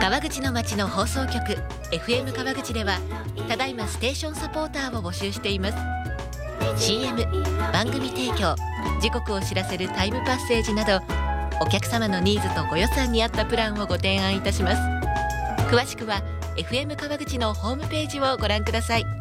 川口の町の放送局 FM 川口ではただいまステーションサポーターを募集しています。 CM、番組提供、時刻を知らせるタイムパッセージなどお客様のニーズとご予算に合ったプランをご提案いたします。詳しくは FM 川口のホームページをご覧ください。